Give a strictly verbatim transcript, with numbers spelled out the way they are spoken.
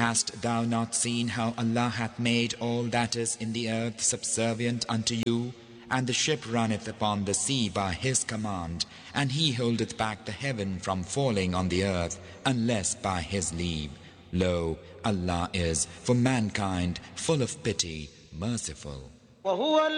Hast thou not seen how Allah hath made all that is in the earth subservient unto you? And the ship runneth upon the sea by His command, and He holdeth back the heaven from falling on the earth, unless by His leave. Lo, Allah is for mankind full of pity, merciful.